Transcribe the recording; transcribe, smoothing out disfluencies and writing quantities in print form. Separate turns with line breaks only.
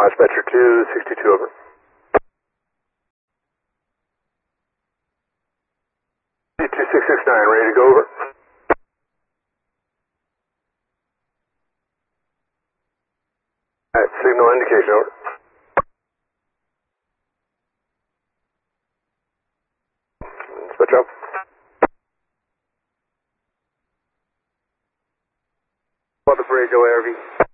Dispatcher 262, over. 2669, ready to go, over. Alright, signal indication, over. Switch up. On the bridge, ORV.